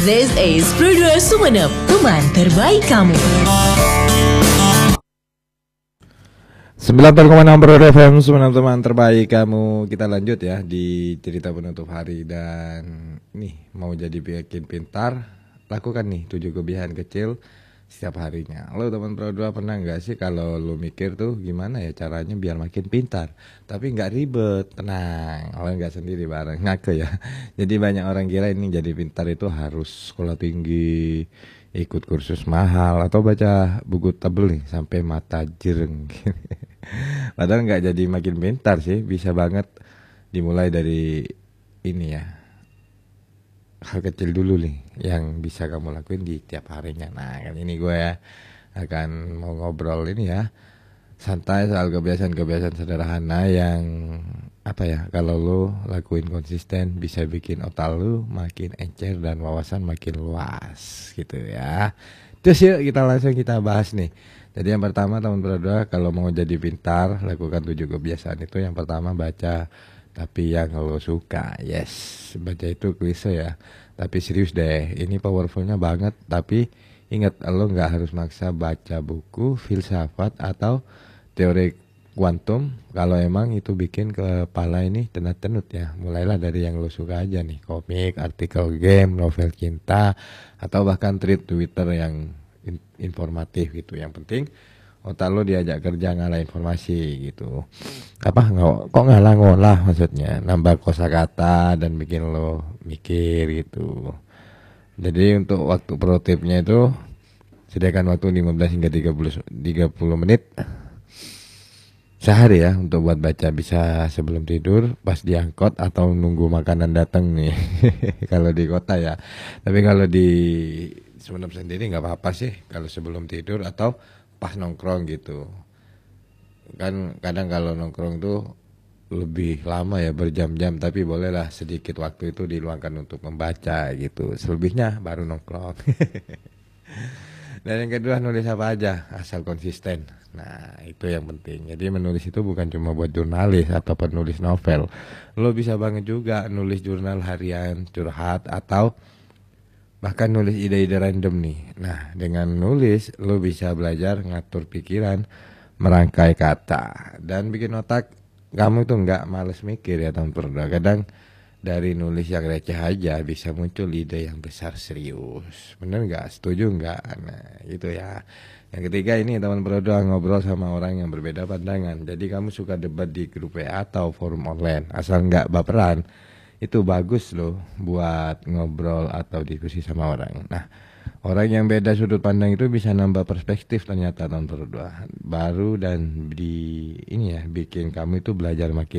This is Pro2 Sumenep, teman terbaik kamu. 94,6 Pro FM, teman terbaik kamu. Kita lanjut ya di cerita penutup hari. Dan nih, mau jadi bikin pintar, lakukan nih 7 kebiasaan kecil setiap harinya. Lo teman Pro2 pernah gak sih kalau lo mikir tuh gimana ya caranya biar makin pintar, tapi gak ribet, tenang, lo gak sendiri bareng, ngaku ya. Jadi banyak orang kira ini jadi pintar itu harus sekolah tinggi, ikut kursus mahal, atau baca buku tebel nih sampai mata jereng. Padahal nggak jadi makin pintar sih, bisa banget dimulai dari ini ya, hal kecil dulu nih yang bisa kamu lakuin di tiap harinya. Nah kali ini gue ya akan mau ngobrol ini ya, santai soal kebiasaan-kebiasaan sederhana yang apa ya, kalau lo lakuin konsisten bisa bikin otak lo makin encer dan wawasan makin luas gitu ya. Terus yuk kita bahas nih. Jadi yang pertama teman Pro2, kalau mau jadi pintar lakukan 7 kebiasaan itu. Yang pertama baca, tapi yang lo suka. Yes, baca itu klise ya, tapi serius deh, ini powerfulnya banget. Tapi ingat, lo gak harus maksa baca buku filsafat atau teori kuantum kalau emang itu bikin kepala ini tenut-tenut ya. Mulailah dari yang lo suka aja nih, komik, artikel game, novel cinta, atau bahkan tweet Twitter yang informatif gitu. Yang penting otak lo diajak kerja ngalah informasi gitu. Kok ngalah ngolah, maksudnya nambah kosakata dan bikin lo mikir gitu. Jadi untuk waktu produktifnya itu sediakan waktu 15 hingga 30 menit sehari ya untuk buat baca. Bisa sebelum tidur, pas diangkut, atau nunggu makanan datang nih. Kalau di kota ya. Tapi kalau di Sumenep sendiri nggak apa-apa sih kalau sebelum tidur atau pas nongkrong gitu. Kan kadang kalau nongkrong tuh lebih lama ya, berjam-jam, tapi bolehlah sedikit waktu itu diluangkan untuk membaca gitu. Selebihnya baru nongkrong. Dan yang kedua, nulis apa aja asal konsisten. Nah itu yang penting. Jadi menulis itu bukan cuma buat jurnalis atau penulis novel. Lo bisa banget juga nulis jurnal harian, curhat, atau bahkan nulis ide-ide random nih. Nah dengan nulis lo bisa belajar ngatur pikiran, merangkai kata, dan bikin otak kamu tuh nggak males mikir ya teman Pro2. Kadang dari nulis yang receh aja bisa muncul ide yang besar serius. Bener nggak? Setuju nggak? Nah gitu ya. Yang ketiga ini teman Pro2, ngobrol sama orang yang berbeda pandangan. Jadi kamu suka debat di grup WA atau forum online, asal nggak baperan, itu bagus loh buat ngobrol atau diskusi sama orang. Nah orang yang beda sudut pandang itu bisa nambah perspektif ternyata teman Pro2 baru, dan di ini ya bikin kamu itu belajar makin